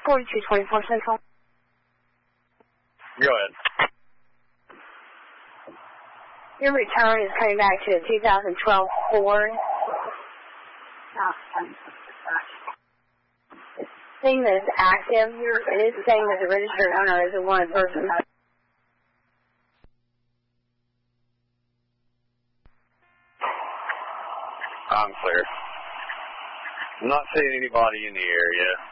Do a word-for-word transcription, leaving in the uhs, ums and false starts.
forty-two twenty-four Central. Go ahead. Your return is coming back to a two thousand twelve Ford. It's saying that it's active. It is saying that the registered owner is a one person. I'm clear. I'm not seeing anybody in the area.